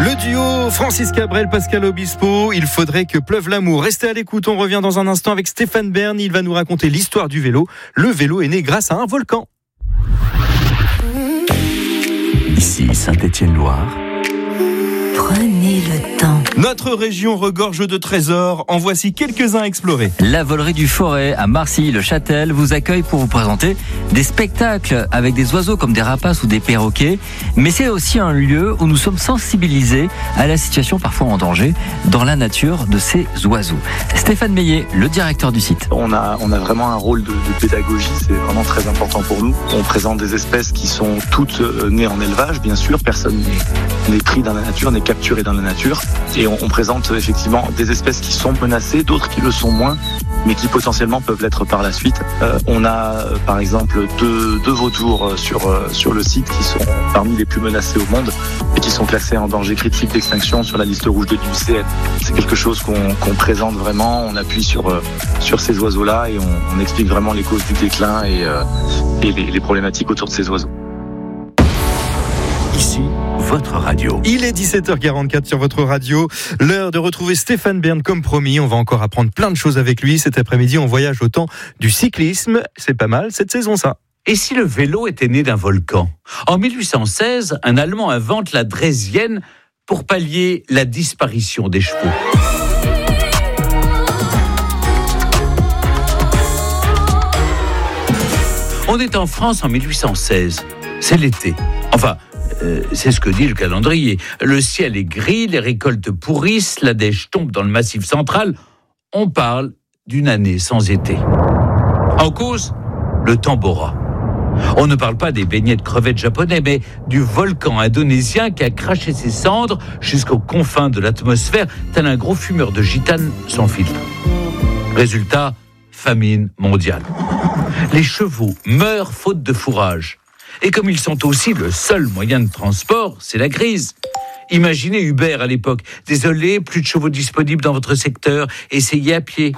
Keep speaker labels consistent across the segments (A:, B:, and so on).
A: Le duo Francis Cabrel, Pascal Obispo, il faudrait que pleuve l'amour. Restez à l'écoute, on revient dans un instant avec Stéphane Bern. Il va nous raconter l'histoire du vélo. Le vélo est né grâce à un volcan.
B: Ici Saint-Étienne-Loire.
C: Prenez le temps.
A: Notre région regorge de trésors. En voici quelques-uns à explorer.
B: La volerie du Forêt à Marcilly-le-Châtel vous accueille pour vous présenter des spectacles avec des oiseaux comme des rapaces ou des perroquets. Mais c'est aussi un lieu où nous sommes sensibilisés à la situation parfois en danger dans la nature de ces oiseaux. Stéphane Meillet, le directeur du site.
D: On a vraiment un rôle de pédagogie, c'est vraiment très important pour nous. On présente des espèces qui sont toutes nées en élevage, bien sûr. Personne n'est pris dans la nature, n'est capturé dans la nature. Et on présente effectivement des espèces qui sont menacées, d'autres qui le sont moins, mais qui potentiellement peuvent l'être par la suite. On a par exemple deux vautours sur le site qui sont parmi les plus menacés au monde et qui sont classés en danger critique d'extinction sur la liste rouge de l'UICN. C'est quelque chose qu'on présente vraiment, on appuie sur ces oiseaux-là et on explique vraiment les causes du déclin et les problématiques autour de ces oiseaux.
B: Ici, votre radio.
A: Il est 17h44 sur votre radio. L'heure de retrouver Stéphane Bern comme promis. On va encore apprendre plein de choses avec lui. Cet après-midi, on voyage au temps du cyclisme. C'est pas mal cette saison, ça.
E: Et si le vélo était né d'un volcan ? En 1816, un Allemand invente la draisienne pour pallier la disparition des chevaux. On est en France en 1816. C'est l'été. Enfin, c'est ce que dit le calendrier. Le ciel est gris, les récoltes pourrissent, la neige tombe dans le massif central. On parle d'une année sans été. En cause, le Tambora. On ne parle pas des beignets de crevettes japonais, mais du volcan indonésien qui a craché ses cendres jusqu'aux confins de l'atmosphère, tel un gros fumeur de gitane sans filtre. Résultat, famine mondiale. Les chevaux meurent faute de fourrage. Et comme ils sont aussi le seul moyen de transport, c'est la crise. Imaginez Uber à l'époque. Désolé, plus de chevaux disponibles dans votre secteur, essayez à pied.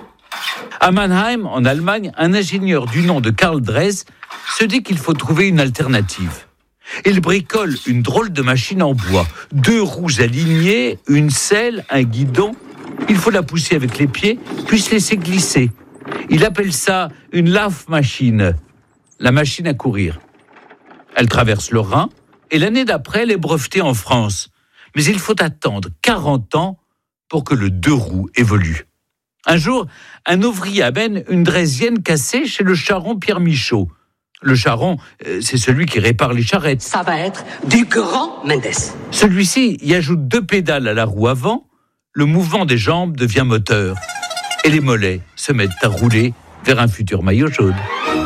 E: À Mannheim, en Allemagne, un ingénieur du nom de Karl Dres se dit qu'il faut trouver une alternative. Il bricole une drôle de machine en bois, 2 roues alignées, une selle, un guidon. Il faut la pousser avec les pieds, puis se laisser glisser. Il appelle ça une laufmachine, la machine à courir. Elle traverse le Rhin et l'année d'après, elle est brevetée en France. Mais il faut attendre 40 ans pour que le 2 roues évolue. Un jour, un ouvrier amène une draisienne cassée chez le charron Pierre Michaud. Le charron, c'est celui qui répare les charrettes.
F: Ça va être du grand Mendes.
E: Celui-ci y ajoute 2 pédales à la roue avant. Le mouvement des jambes devient moteur. Et les mollets se mettent à rouler vers un futur maillot jaune.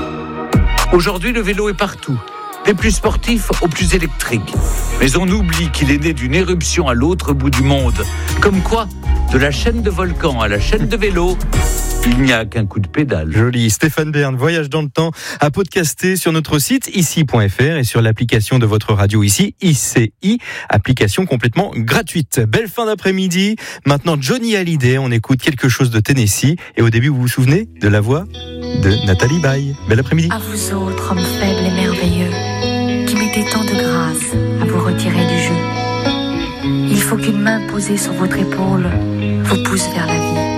E: Aujourd'hui, le vélo est partout. Des plus sportifs aux plus électriques. Mais on oublie qu'il est né d'une éruption à l'autre bout du monde. Comme quoi, de la chaîne de volcan à la chaîne de vélo, il n'y a qu'un coup de pédale.
A: Joli. Stéphane Bern, voyage dans le temps, à podcaster sur notre site ici.fr et sur l'application de votre radio ici, ICI, application complètement gratuite. Belle fin d'après-midi. Maintenant, Johnny Hallyday, on écoute quelque chose de Tennessee. Et au début, vous vous souvenez de la voix de Nathalie Baye. Bel après-midi.
C: À vous autres, hommes faibles et merveilleux, qui mettez tant de grâce à vous retirer du jeu. Il faut qu'une main posée sur votre épaule vous pousse vers la vie.